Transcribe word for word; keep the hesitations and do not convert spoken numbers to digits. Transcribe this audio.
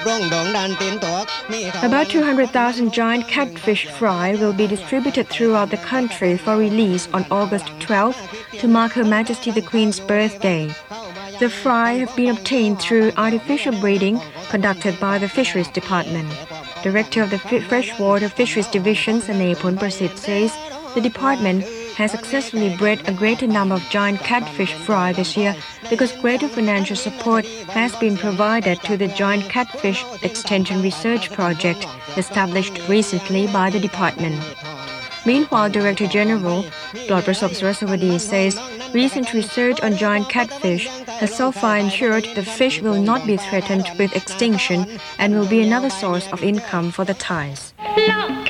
About two hundred thousand giant catfish fry will be distributed throughout the country for release on August twelfth to mark Her Majesty the Queen's birthday. The fry have been obtained through artificial breeding conducted by the Fisheries Department. Director of the Freshwater Fisheries Division, Sanepun Prasit, says the department has successfully bred a greater number of giant catfish fry this year because greater financial support has been provided to the Giant Catfish Extension Research Project established recently by the department. Meanwhile, Director General Lord Prasop Saraswati says recent research on giant catfish has so far ensured the fish will not be threatened with extinction and will be another source of income for the Thais.